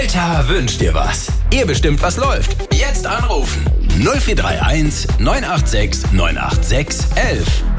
Delta wünscht dir was. Ihr bestimmt, was läuft. Jetzt anrufen. 0431 986 986 11.